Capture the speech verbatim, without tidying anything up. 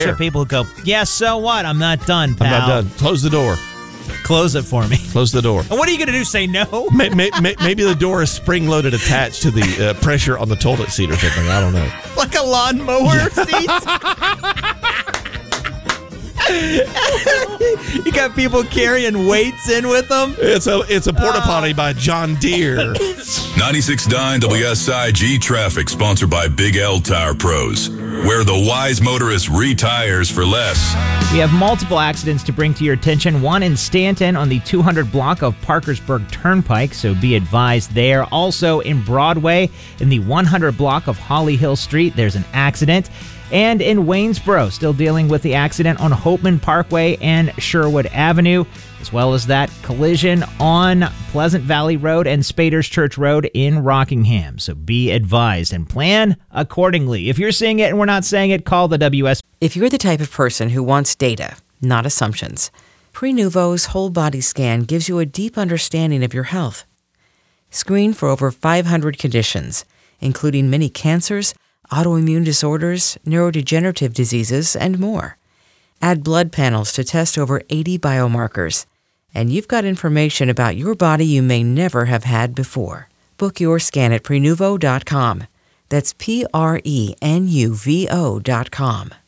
There are people who go, yeah, so what? I'm not done, pal. I'm not done. Close the door. Close it for me. Close the door. And what are you going to do, say no? may, may, may, maybe the door is spring-loaded attached to the uh, pressure on the toilet seat or something. I don't know. Like a lawnmower seat? You got people carrying weights in with them? It's a it's a porta potty by John Deere. ninety-six point nine W S I G Traffic, sponsored by Big L Tire Pros, where the wise motorist retires for less. We have multiple accidents to bring to your attention. One in Stanton on the two hundred block of Parkersburg Turnpike, so be advised there. Also in Broadway, in the one hundred block of Holly Hill Street, there's an accident. And in Waynesboro, still dealing with the accident on Hopeman Parkway and Sherwood Avenue, as well as that collision on Pleasant Valley Road and Spaders Church Road in Rockingham. So be advised and plan accordingly. If you're seeing it and we're not saying it, call the W S. If you're the type of person who wants data, not assumptions, Prenuvo's whole body scan gives you a deep understanding of your health. Screen for over five hundred conditions, including many cancers, autoimmune disorders, neurodegenerative diseases, and more. Add blood panels to test over eighty biomarkers, and you've got information about your body you may never have had before. Book your scan at Prenuvo dot com. That's P R E N U V O dot com.